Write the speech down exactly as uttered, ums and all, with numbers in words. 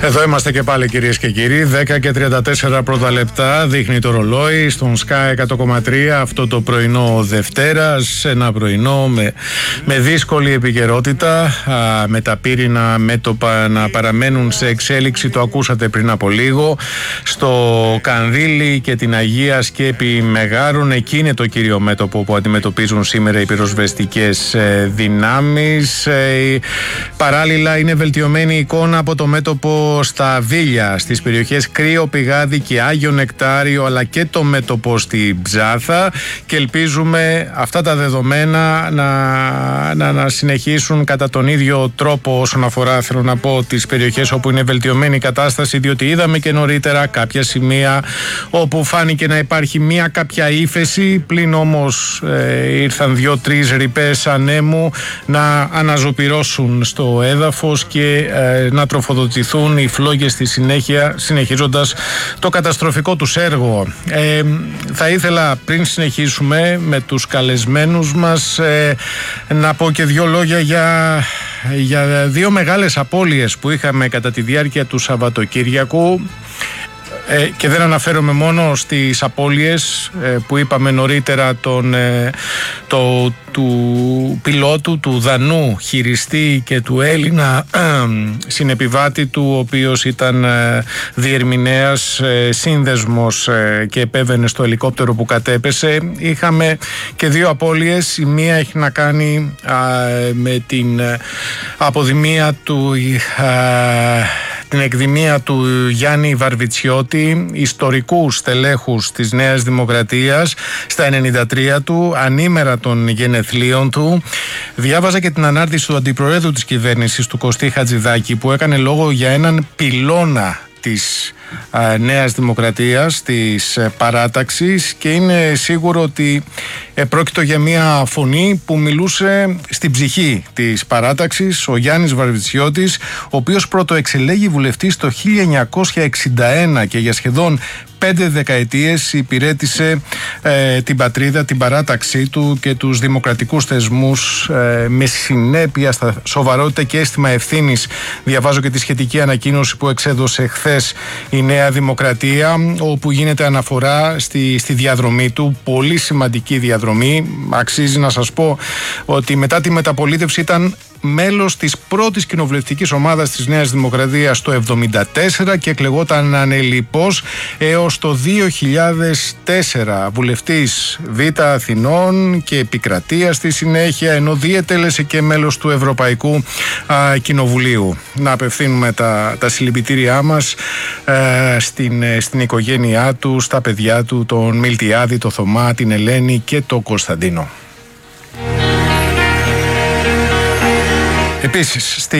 Εδώ είμαστε και πάλι, κυρίες και κύριοι. δέκα και τριάντα τέσσερα πρώτα λεπτά δείχνει το ρολόι στον Sky εκατό κόμμα τρία αυτό το πρωινό Δευτέρας. Ένα πρωινό με, με δύσκολη επικαιρότητα, α, με τα πύρινα μέτωπα να παραμένουν σε εξέλιξη. Το ακούσατε πριν από λίγο. Στο Κανδύλι και την Αγία Σκέπη Μεγάρων, εκεί είναι το κύριο μέτωπο που αντιμετωπίζουν σήμερα οι πυροσβεστικές ε, δυνάμεις. Ε, παράλληλα είναι βελτιωμένη η εικόνα από το μέτωπο στα Βίλια, στις περιοχές Κρύο, Πηγάδι και Άγιο Νεκτάριο, αλλά και το μέτωπο στη Ψάθα, και ελπίζουμε αυτά τα δεδομένα να, να, να συνεχίσουν κατά τον ίδιο τρόπο όσον αφορά, θέλω να πω, τις περιοχές όπου είναι βελτιωμένη η κατάσταση, διότι είδαμε και νωρίτερα κάποια σημεία όπου φάνηκε να υπάρχει μία κάποια ύφεση, πλην όμως ε, ήρθαν δύο-τρεις ρηπές ανέμου να αναζωπυρώσουν στο έδαφος και ε, να τροφοδοτηθούν οι φλόγες στη συνέχεια, συνεχίζοντας το καταστροφικό τους έργο. Ε, θα ήθελα, πριν συνεχίσουμε με τους καλεσμένους μας, ε, να πω και δύο λόγια για, για δύο μεγάλες απώλειες που είχαμε κατά τη διάρκεια του Σαββατοκύριακου. Ε, και δεν αναφέρομαι μόνο στις απώλειες ε, που είπαμε νωρίτερα τον, ε, το, του πιλότου, του Δανού χειριστή και του Έλληνα ε, συνεπιβάτη του, ο οποίος ήταν ε, διερμηνέας, ε, σύνδεσμος ε, και επέβαινε στο ελικόπτερο που κατέπεσε. Είχαμε και δύο απώλειες. Η μία έχει να κάνει ε, με την ε, αποδημία του ε, την εκδημία του Γιάννη Βαρβιτσιώτη, ιστορικού στελέχους της Νέας Δημοκρατίας, στα ενενήντα τρία του, ανήμερα των γενεθλίων του. Διάβαζα και την ανάρτηση του αντιπροέδρου της κυβέρνησης, του Κωστή Χατζηδάκη, που έκανε λόγο για έναν πυλώνα της α, Νέας Δημοκρατίας, της ε, παράταξης, και είναι σίγουρο ότι ε, πρόκειτο για μια φωνή που μιλούσε στην ψυχή της παράταξης, ο Γιάννης Βαρβιτσιώτης, ο οποίος πρωτοεξελέγει βουλευτής το χίλια εννιακόσια εξήντα ένα και για σχεδόν πέντε δεκαετίες υπηρέτησε ε, την πατρίδα, την παράταξή του και τους δημοκρατικούς θεσμούς ε, με συνέπεια, στα σοβαρότητα και αίσθημα ευθύνης. Διαβάζω και τη σχετική ανακοίνωση που εξέδωσε χθες η Νέα Δημοκρατία, όπου γίνεται αναφορά στη, στη διαδρομή του, πολύ σημαντική διαδρομή. Αξίζει να σας πω ότι μετά τη μεταπολίτευση ήταν μέλος της πρώτης κοινοβουλευτικής ομάδας της Νέας Δημοκρατίας το εβδομήντα τέσσερα και εκλεγόταν ανελιπώς έως το δύο χιλιάδες τέσσερα, βουλευτής Β' Αθηνών και επικρατεία στη συνέχεια, ενώ διετέλεσε και μέλος του Ευρωπαϊκού α, Κοινοβουλίου. Να απευθύνουμε τα, τα συλληπιτήριά μας α, στην, στην οικογένειά του, στα παιδιά του, τον Μιλτιάδη, τον Θωμά, την Ελένη και τον Κωνσταντίνο. Επίσης,